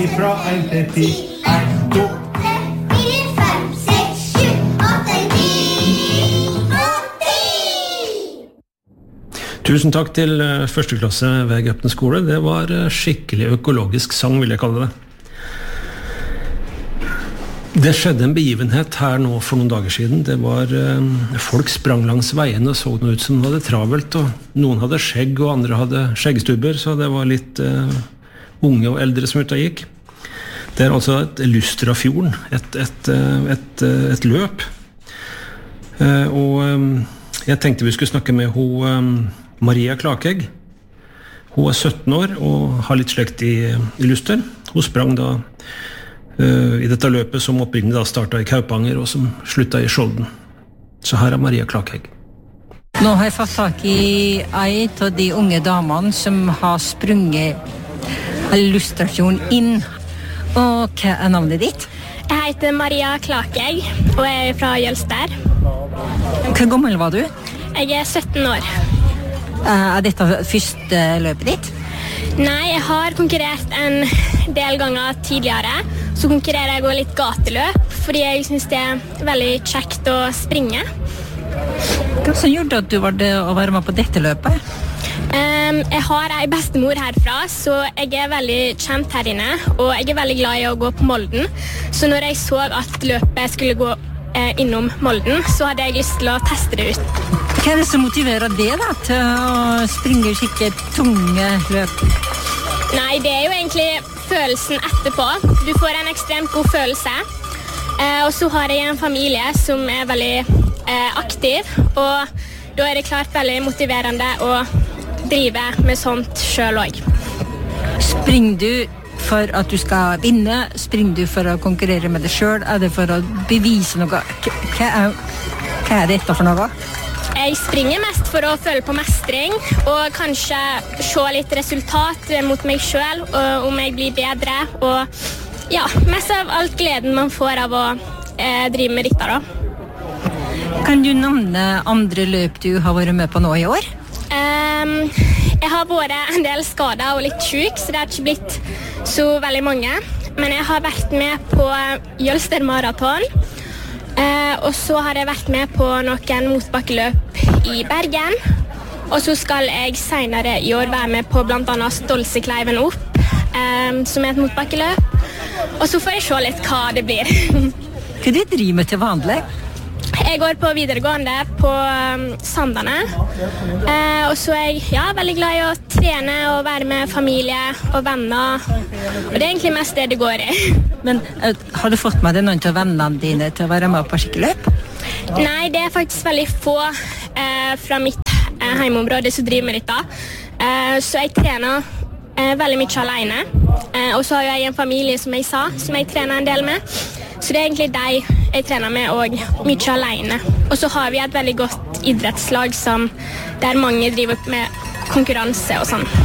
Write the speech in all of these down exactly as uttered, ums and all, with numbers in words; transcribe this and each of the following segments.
fra en til ti. En, to. Tusen takk til første klasse ved Gøpne skole. Det var skikkelig økologisk sang, vil jeg kalle det. Det skjedde en begivenhet her nå for noen dager siden. Det var folk sprang langs veien og så noe ut som de hadde travelt, og noen hadde skjegg og andre hadde skjeggstubber, så det var litt uh, unge og eldre som ute gikk. Det er altså et Lustrafjorden, et, et, et, et løp. Uh, og um, jeg tenkte vi skulle snakke med hun um, Maria Klakegg. Hun er sytten år og har litt slekt i, i Luster. Hun sprang da uh, i dette løpet som opprinnelig da startet i Kaupanger og som sluttet i Skjolden. Så her er Maria Klakegg. Nå har jeg fått tak i en av de unge damene som har sprunget Lustrafjorden inn. Og hva er navnet ditt? Jeg heter Maria Klakegg og jeg er fra Jølster. Hvor gammel var du? Jeg er sytten år. Er dette første løpet ditt? Nei, jeg har konkurrert en del ganger tidligere. Så konkurrerer jeg også litt gateløp, fordi jeg synes det er veldig kjekt å springe. Hva som gjorde at du var det å være med på dette løpet? Um, jeg har en bestemor herfra, så jeg er veldig kjent her inne, og jeg er veldig glad i å gå på Molden. Så når jeg så at løpet skulle gå eh, innom Molden, så hadde jeg lyst til å teste det ut. Hva er det som motiverer det da, til å springe skikkelig tunge løp? Nei, det er jo egentlig følelsen etterpå. Du får en ekstremt god følelse. Eh, og så har jeg en familie som er veldig eh, aktiv, og da er det klart veldig motiverende å drive med sånt selv også. Springer du for at du skal vinne? Springer du for å konkurrere med deg selv? Er det for å bevise noe? Hva er, hva er dette for noe? Jeg springer mest for å føle på mestring, og kanskje se litt resultat mot meg selv, og om jeg blir bedre, og ja, mest av alt gleden man får av å eh, drive med dette da. Kan du nevne andre løp du har vært med på nå i år? Um, jeg har vært en del skadet og litt syk, så det har ikke blitt så veldig mange. Men jeg har vært med på Jølster Marathon, uh, og så har jeg vært med på noen motbakkeløp i Bergen. Og så skal jeg senere i år være med på blant annet Stolsekleiven opp, um, som er et motbakkeløp. Og så får jeg se litt hva det blir. Hva du driver med til vanlig? Jeg går på videregående på um, Sandane, eh, og så er jeg ja, veldig glad i å trene og være med familie og venner, og det er egentlig mest det det går i. Men uh, har du fått med deg noen av vennene dine til å være med på skikkeløp? Nei, det er faktisk veldig få eh, fra mitt eh, heimeområde som driver med dette, eh, så jeg trener eh, veldig mye alene, eh, og så har jeg en familie som jeg sa, som jeg trener en del med. Så det er egentlig de jeg trener med, og mye alene. Og så har vi et veldig godt idrettslag som, der mange driver med konkurranse og sånn.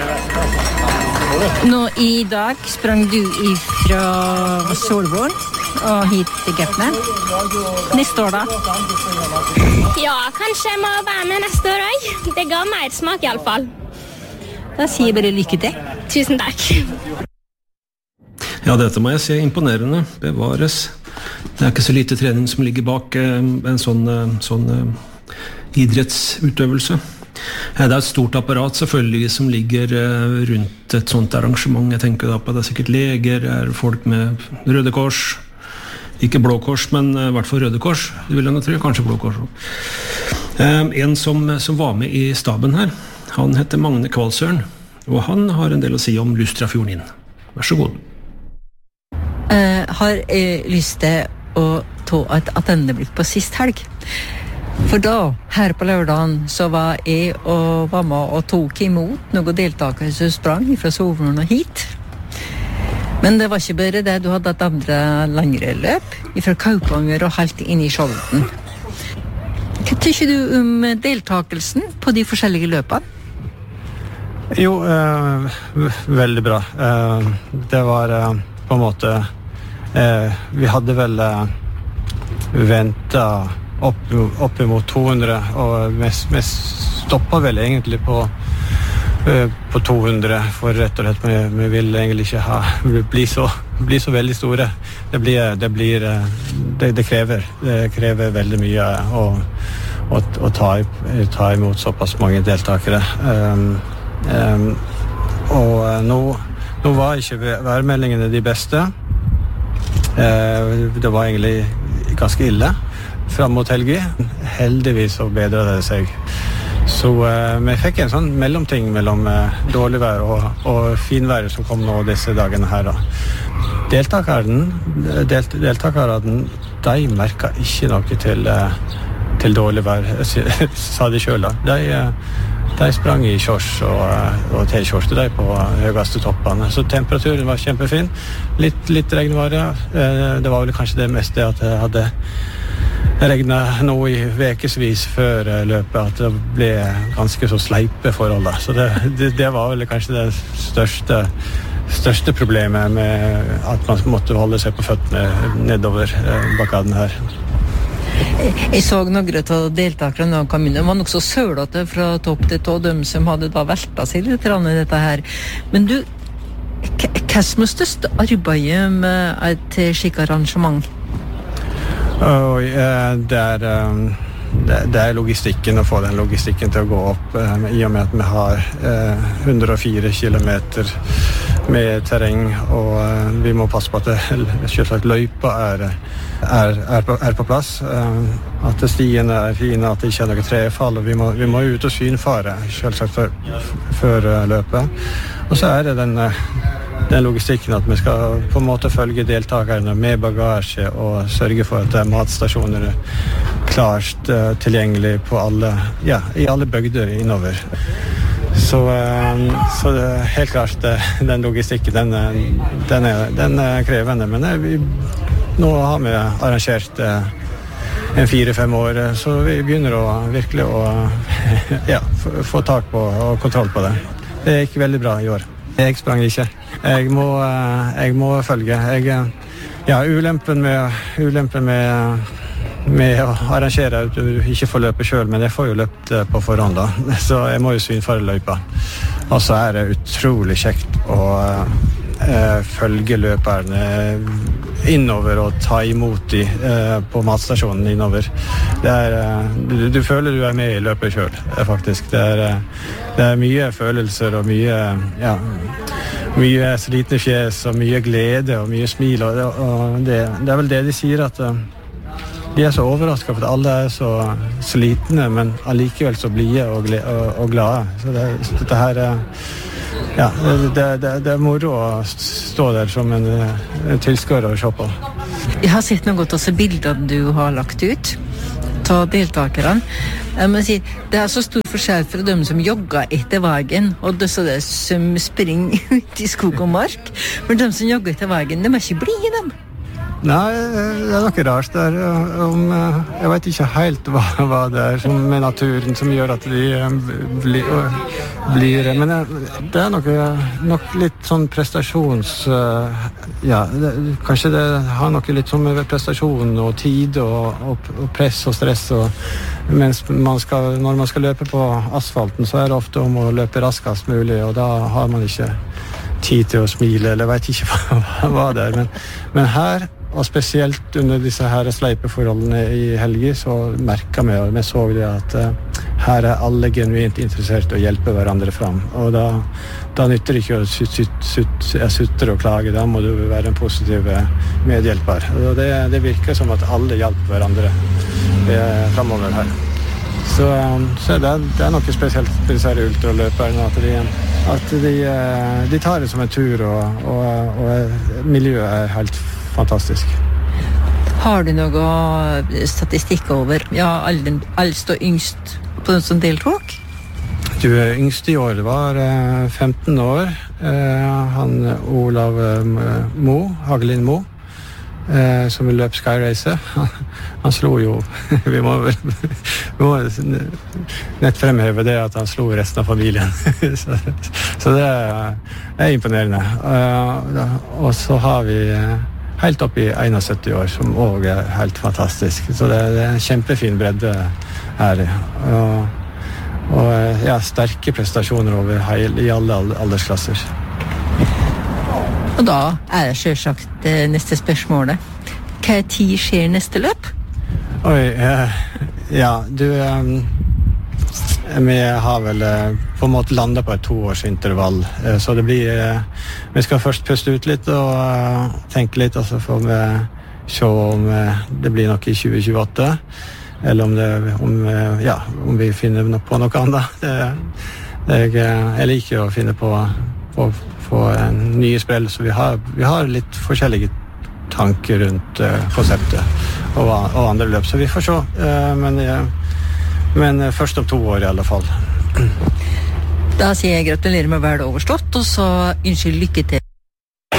Nå i dag sprang du fra Solvorn og hit til Gøpne. Neste år da? Ja, kanskje jeg må være med neste år også. Det ga mer smak i alle fall. Da sier jeg bare lykke til. Tusen takk. Ja, dette må jeg si imponerende. Bevares. Det er ikke så lite trening som ligger bak en sånn, sånn idrettsutøvelse. Det er et stort apparat selvfølgelig som ligger rundt et sånt arrangement. Jeg tenker da på det er sikkert leger, er folk med Røde Kors, ikke Blå Kors, men i hvert fall Røde Kors, det vil jeg nå tro, kanskje Blå Kors. En som, som var med i staben her, han heter Magne Kvalsøren, og han har en del å si om Lustrafjorden inn. Vær så god. Uh, har jeg lyst til å ta et attendeblikk på sist helg. For da, her på lørdagen, så var jeg og var med og tok imot noen deltakere som sprang fra Solvorn og hit. Men det var ikke bare det, du hadde et andre langere løp fra Kaupanger og helt inn i Skjolden. Hva tykker du om deltakelsen på de forskjellige løpene? Jo, uh, veldig bra. Uh, det var... Uh på en måte eh, vi hadde vel eh, ventet opp, opp imot to hundre og vi, vi stoppet vel egentlig på på to hundre, for rett og slett vi, vi vil egentlig ikke ha, bli, så, bli så veldig store. Det, blir, det, blir, det, det, krever, det krever veldig mye å, å, å ta, ta imot såpass mange deltakere. Um, um, og nå, nå var ikke værmeldingene de beste. Uh, det var egentlig ganske ille fram mot helgi. Heldigvis så bedret det seg. Så uh, vi fikk en sånn mellomting mellom uh, dårlig vær og, og finvær som kom nå disse dagene her. Da. Deltakeren, delt, deltakeren, de merket ikke noe til, uh, til dårlig vær, sa de selv. Da. De, uh, de sprang i shorts og, uh, og t-skjorte de på høyeste toppene. Så temperaturen var kjempefin. Litt, litt regnvare. Uh, det var vel kanskje det meste at jeg hadde Det regnet nå i vekesvis før løpet at det ble ganske så sleipe forhold. Så det, det, det var vel kanskje det største, største problemet med at man måtte holde seg på føttene nedover bakkaden her. Jeg så noen av deltakerne og kom inn. Det var nok så sølete fra topp til tå, de som hadde da veltet seg litt i dette her. Men du, hva som er største arbeidet med et slik arrangement? Oh, uh, det, er, um, det, det er logistikken, å få den logistikken til å gå opp um, i og med at vi har uh, hundre og fire kilometer med terreng, og uh, vi må passe på at det, selvsagt løypa er, er, er, på, er på plass, uh, at stiene er fine, at det ikke er noe trefall, og vi må, vi må ut og synfare selvsagt før, før uh, løpet. Og så er det den uh, den logistikken at vi skal på en måte følge deltakerne med bagasje og sørge for at det er matstasjoner klart uh, tilgjengelig på alle, ja, i alle bygder innover. Så, uh, så det er helt klart det, den logistikken, den, den, er, den er krevende, men det, vi, nå har vi arrangert uh, en fire-fem år, så vi begynner å virkelig å ja, få, få tak på og kontroll på det. Det gikk veldig bra i år. Jeg sprang ikke. Jeg må, jeg må følge. Jeg, ja, ulempen med, ulempen med, med å arrangere at du ikke får løpe selv, men jeg får jo løpt på forhånd da. Så jeg må jo synfare løypa. Og så er det utrolig kjekt å eh, følge løperne innover og ta imot de eh, på matstasjonen innover. Det er, eh, du, du føler du er med i løpet selv, faktisk. Det er, eh, det er mye følelser og mye, ja, mye slitne fjes og mye glede og mye smil. Og det, og det, det er vel det de sier, at eh, de er så overrasket for at alle er så slitne, men allikevel så blide og, og, og glade. Så det, dette her er Ja, det, det, det er moro å stå der som en, en tilskuer og se på. Jeg har sett noe av bildene du har lagt ut ta deltakerne. Si, det er så stor forskjell fra dem som jogger etter veien og de som springer ut i skog og mark. Men de som jogger etter veien, de er ikke blide, dem. Nei, det er noe rart der. Om, jeg vet ikke helt hva, hva det er som med naturen som gjør at de blir, blir men det er nok, nok litt sånn prestasjons... Ja, det, kanskje det har noe litt sånn med prestasjon og tid og, og, og press og stress. Og, mens man skal, når man skal løpe på asfalten, så er det ofte om å løpe raskest mulig, og da har man ikke tid til å smile, eller vet ikke hva, hva det er. Men, men her, og spesielt under disse her sleipeforholdene i helger, så merket vi, og vi så det at uh, her er alle genuint interessert i å hjelpe hverandre fram. Og da, da nytter det ikke å sutte sut, sut, sut, og klage, da må du være en positiv medhjelper. Og det, det virker som at alle hjelper hverandre fremover her. Så, så det, er, det er noe spesielt med disse ultraløperne, at, de, at de, de tar det som en tur, og, og, og miljøet er helt fantastisk. Har du noe statistikk over ja, eldst og yngst på den som deltok? Du, yngst i år var femten år. Han Olav Mo, Hagelin Mo, som vil løpe Skyrace. Han slo jo, vi må, vi må nett fremheve det at han slo resten av familien. så, så det er imponerende. Og så har vi helt opp i syttién år, som også er helt fantastisk. Så det, det er en kjempefin bredde her. Og, og ja, sterke prestasjoner over heil, i alle aldersklasser. Og da er det selvsagt neste spørsmålet. Hva tid skjer neste løp? Oi, eh, ja, du... Um, vi har vel eh, på en måte landet på et toårsintervall, eh, så det blir... Eh, vi skal først puste ut litt og uh, tenke litt, og så får vi se om eh, det blir noe i tjue tjueåtte, eller om, det, om, eh, ja, om vi finner no- på noe annet. Det, det, jeg, jeg liker å finne på, på, på en nye sprell, så vi har, vi har litt forskjellige tanker rundt eh, konseptet og, og andre løp, så vi får se, eh, men... Eh, Men først om to år i alle fall. Da sier jeg gratulerer med å være overstått, og så ønsker lykke til.